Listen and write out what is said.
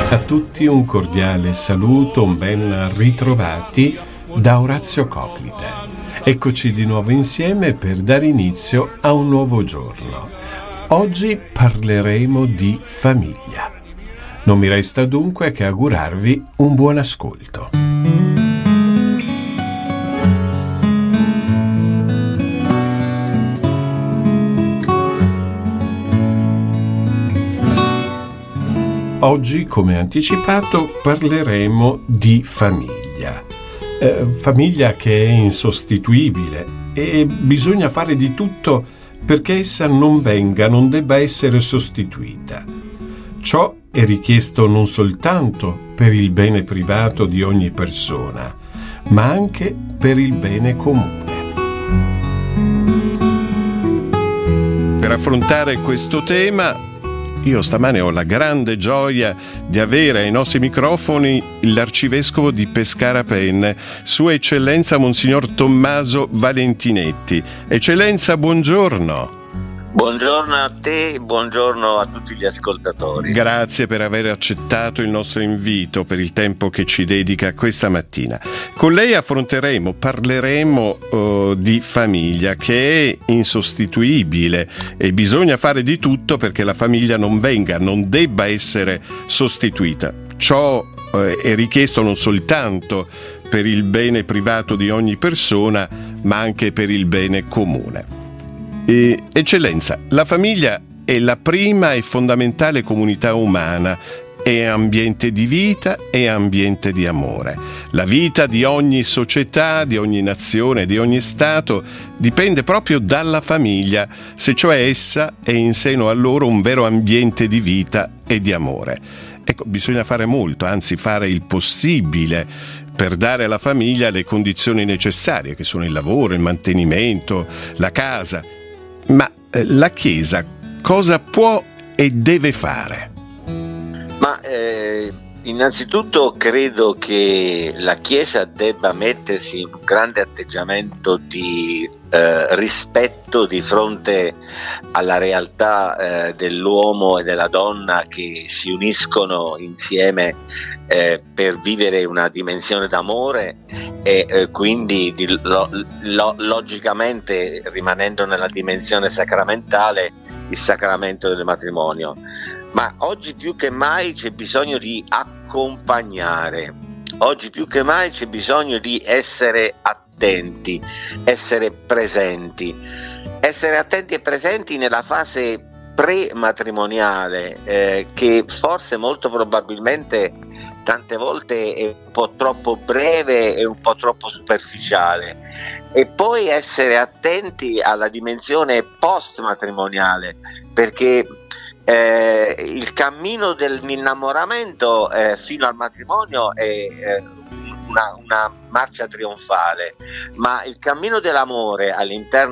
A tutti un cordiale saluto, un ben ritrovati da Orazio Coclite. Eccoci di nuovo insieme per dare inizio a un nuovo giorno. Oggi parleremo di famiglia. Non mi resta dunque che augurarvi un buon ascolto. Oggi, come anticipato, parleremo di famiglia. Famiglia che è insostituibile e bisogna fare di tutto perché essa non debba essere sostituita. Ciò è richiesto non soltanto per il bene privato di ogni persona, ma anche per il bene comune. Per affrontare questo tema, io stamane ho la grande gioia di avere ai nostri microfoni l'arcivescovo di Pescara Penne, Sua Eccellenza Monsignor Tommaso Valentinetti. Eccellenza, buongiorno. Buongiorno a te, buongiorno a tutti gli ascoltatori. Grazie per aver accettato il nostro invito, per il tempo che ci dedica questa mattina. Con lei parleremo di famiglia, che è insostituibile e bisogna fare di tutto perché la famiglia non debba essere sostituita. Ciò è richiesto non soltanto per il bene privato di ogni persona, ma anche per il bene comune. Eccellenza, la famiglia è la prima e fondamentale comunità umana, è ambiente di vita e ambiente di amore. La vita di ogni società, di ogni nazione, di ogni Stato dipende proprio dalla famiglia, se cioè essa è in seno a loro un vero ambiente di vita e di amore. Ecco, bisogna fare molto, anzi fare il possibile per dare alla famiglia le condizioni necessarie, che sono il lavoro, il mantenimento, la casa. Ma la Chiesa cosa può e deve fare? Innanzitutto credo che la Chiesa debba mettersi in un grande atteggiamento di rispetto di fronte alla realtà dell'uomo e della donna che si uniscono insieme per vivere una dimensione d'amore e quindi logicamente, rimanendo nella dimensione sacramentale, il sacramento del matrimonio. Ma oggi più che mai c'è bisogno di accompagnare, oggi più che mai c'è bisogno di essere attenti, essere attenti e presenti nella fase pre-matrimoniale, che forse molto probabilmente tante volte è un po' troppo breve e un po' troppo superficiale, e poi essere attenti alla dimensione post-matrimoniale, perché il cammino dell'innamoramento fino al matrimonio è una marcia trionfale, ma il cammino dell'amore all'interno